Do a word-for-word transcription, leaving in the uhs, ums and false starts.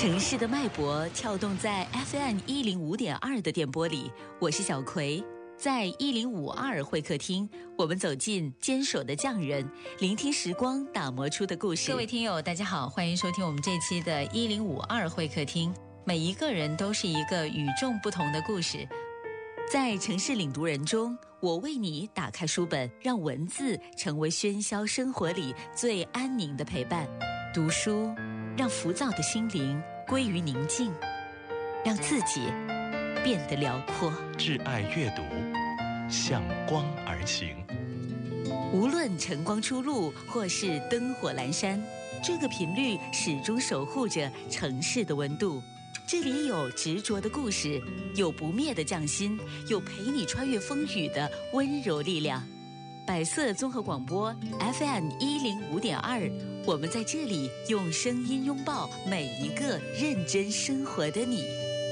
城市的脉搏跳动在 F M 一零五点二的电波里，我是小葵。在一零五二会客厅，我们走进坚守的匠人，聆听时光打磨出的故事。各位听友大家好，欢迎收听我们这期的一零五二会客厅。每一个人都是一个与众不同的故事，在城市领读人中，我为你打开书本，让文字成为喧嚣生活里最安宁的陪伴。读书让浮躁的心灵归于宁静，让自己变得辽阔。 挚爱阅读，向光而行。 无论晨光初露或是灯火阑珊，这个频率始终守护着城市的温度。这里有执着的故事，有不灭的匠心，有陪你穿越风雨的温柔力量。百色综合广播 F M 一零五点二，我们在这里用声音拥抱每一个认真生活的你。